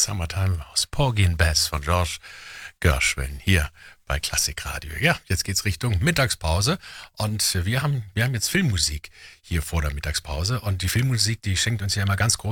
Summertime aus Porgy and Bess von George Gershwin hier bei Klassikradio. Ja, jetzt geht's Richtung Mittagspause und wir haben jetzt Filmmusik hier vor der Mittagspause und die Filmmusik, die schenkt uns ja immer ganz